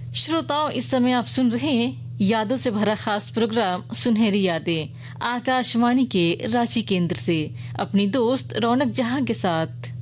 श्रोताओं, इस समय आप सुन रहे हैं यादों से भरा खास प्रोग्राम सुनहरी यादें आकाशवाणी के रांची केंद्र से अपनी दोस्त रौनक जहां के साथ।